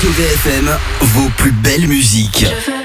Radio VFM, vos plus belles musiques. Je veux